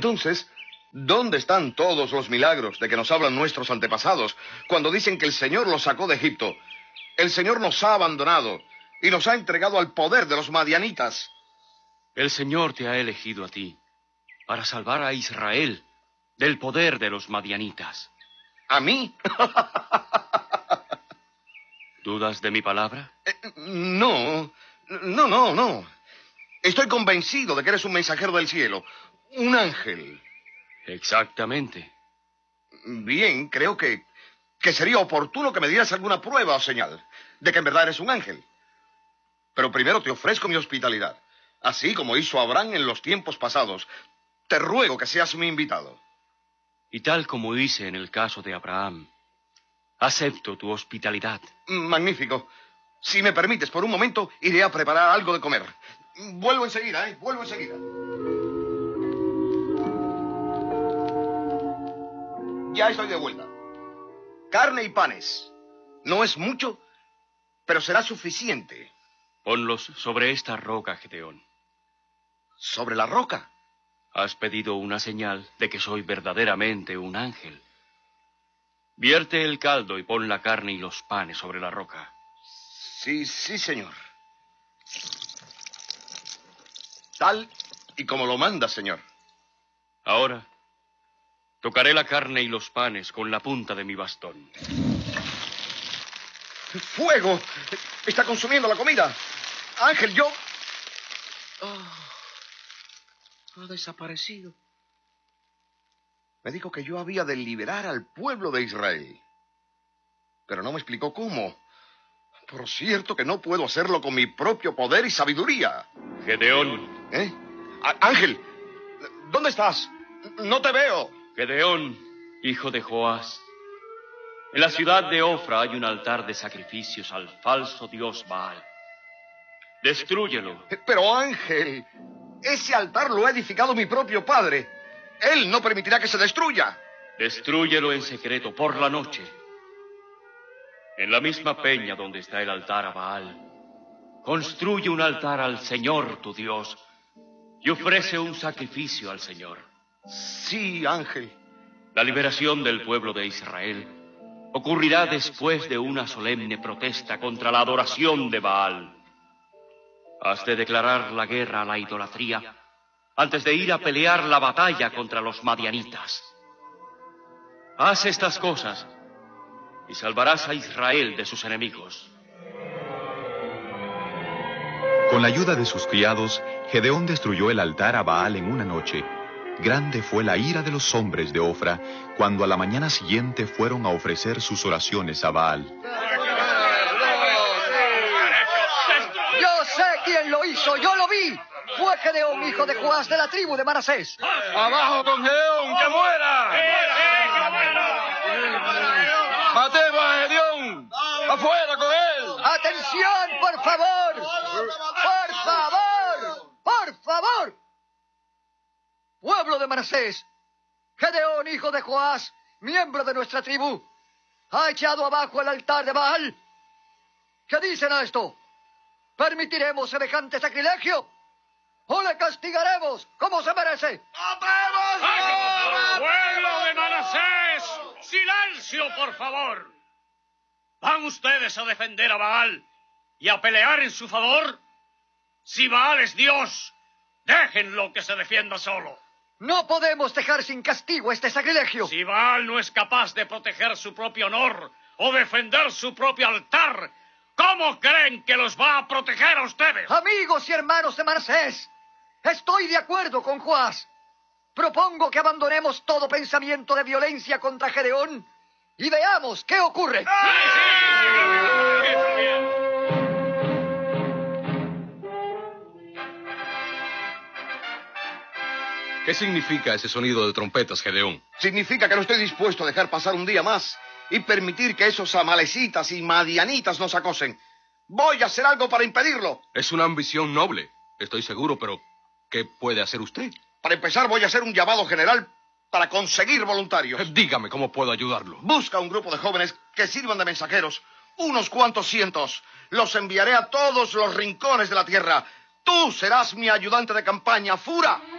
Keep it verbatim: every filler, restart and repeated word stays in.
Entonces, ¿dónde están todos los milagros de que nos hablan nuestros antepasados cuando dicen que el Señor los sacó de Egipto? El Señor nos ha abandonado y nos ha entregado al poder de los madianitas. El Señor te ha elegido a ti para salvar a Israel del poder de los madianitas. ¿A mí? ¿Dudas de mi palabra? Eh, no, no, no, no. Estoy convencido de que eres un mensajero del cielo, un ángel. Exactamente. Bien, creo que, que sería oportuno que me dieras alguna prueba o señal de que en verdad eres un ángel. Pero primero te ofrezco mi hospitalidad, así como hizo Abraham en los tiempos pasados. Te ruego que seas mi invitado. Y tal como hice en el caso de Abraham, acepto tu hospitalidad. Magnífico. Si me permites, por un momento, iré a preparar algo de comer. Vuelvo enseguida, ¿eh? Vuelvo enseguida. Ya estoy de vuelta. Carne y panes. No es mucho, pero será suficiente. Ponlos sobre esta roca, Gedeón. ¿Sobre la roca? Has pedido una señal de que soy verdaderamente un ángel. Vierte el caldo y pon la carne y los panes sobre la roca. Sí, sí, señor. Tal y como lo manda, señor. Ahora, tocaré la carne y los panes con la punta de mi bastón. ¡Fuego! Está consumiendo la comida. Ángel, yo... Oh. Ha desaparecido. Me dijo que yo había de liberar al pueblo de Israel. Pero no me explicó cómo. Por cierto que no puedo hacerlo con mi propio poder y sabiduría. Gedeón. ¿Eh? Á- Ángel, ¿dónde estás? No te veo. Gedeón, hijo de Joás. En la ciudad de Ofra hay un altar de sacrificios al falso dios Baal. Destrúyelo. Pero Ángel, ese altar lo ha edificado mi propio padre. Él no permitirá que se destruya. Destrúyelo en secreto por la noche. En la misma peña donde está el altar a Baal, construye un altar al Señor tu Dios y ofrece un sacrificio al Señor. Sí, Ángel. La liberación del pueblo de Israel ocurrirá después de una solemne protesta contra la adoración de Baal. Has de declarar la guerra a la idolatría antes de ir a pelear la batalla contra los madianitas. Haz estas cosas y salvarás a Israel de sus enemigos. Con la ayuda de sus criados, Gedeón destruyó el altar a Baal en una noche. Grande fue la ira de los hombres de Ofra cuando a la mañana siguiente fueron a ofrecer sus oraciones a Baal. Yo sé quién lo hizo, yo lo vi. Fue Gedeón, hijo de Joás, de la tribu de Manasés. ¡Abajo con Gedeón, que muera! ¡Matemos a Gedeón! ¡Afuera con él! ¡Atención, por favor! ¡Por favor! ¡Por favor! Pueblo de Manasés, Gedeón, hijo de Joás, miembro de nuestra tribu, ha echado abajo el altar de Baal. ¿Qué dicen a esto? ¿Permitiremos semejante sacrilegio? ¿O le castigaremos como se merece? ¡Pueblo de Manasés! ¡Silencio, por favor! ¿Van ustedes a defender a Baal y a pelear en su favor? Si Baal es Dios, déjenlo que se defienda solo. No podemos dejar sin castigo este sacrilegio. Si Baal no es capaz de proteger su propio honor o defender su propio altar, ¿cómo creen que los va a proteger a ustedes? Amigos y hermanos de Manasés, estoy de acuerdo con Joás. Propongo que abandonemos todo pensamiento de violencia contra Gedeón y veamos qué ocurre. ¿Qué significa ese sonido de trompetas, Gedeón? Significa que no estoy dispuesto a dejar pasar un día más y permitir que esos amalecitas y madianitas nos acosen. Voy a hacer algo para impedirlo. Es una ambición noble, estoy seguro, pero ¿qué puede hacer usted? Para empezar, voy a hacer un llamado general para conseguir voluntarios. Dígame cómo puedo ayudarlo. Busca un grupo de jóvenes que sirvan de mensajeros. Unos cuantos cientos. Los enviaré a todos los rincones de la tierra. Tú serás mi ayudante de campaña, Fura.